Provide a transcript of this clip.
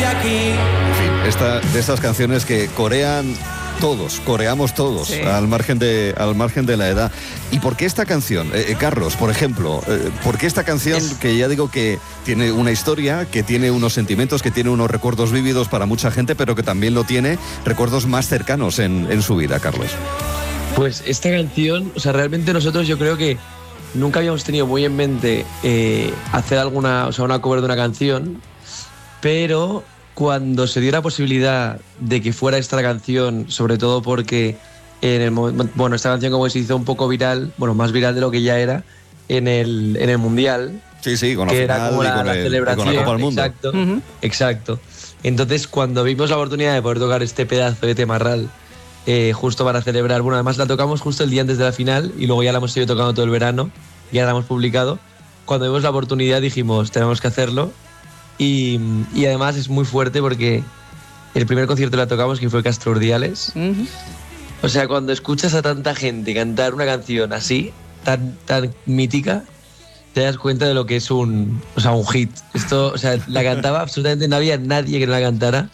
En fin, de estas canciones que coreamos todos, sí, al margen de la edad. ¿Y por qué esta canción, Carlos, por ejemplo? ¿Por qué esta canción que ya digo que tiene una historia, que tiene unos sentimientos, que tiene unos recuerdos vívidos para mucha gente, pero que también lo tiene recuerdos más cercanos en su vida, Carlos? Pues esta canción, o sea, realmente nosotros yo creo que nunca habíamos tenido muy en mente hacer una cover de una canción, pero cuando se dio la posibilidad de que fuera esta canción, sobre todo porque esta canción como se hizo un poco viral, más viral de lo que ya era, en el Mundial. Sí, con la que final era como la celebración, con la Copa del Mundo. Exacto, exacto. Entonces, cuando vimos la oportunidad de poder tocar este pedazo de Temarral, justo para celebrar, además la tocamos justo el día antes de la final y luego ya la hemos seguido tocando todo el verano, ya la hemos publicado. Cuando vimos la oportunidad dijimos, tenemos que hacerlo. Y además es muy fuerte porque el primer concierto la tocamos, que fue Castro Urdiales. O sea, cuando escuchas a tanta gente cantar una canción así, tan mítica, te das cuenta de lo que es un hit. Esto, o sea, la cantaba absolutamente, no había nadie que no la cantara.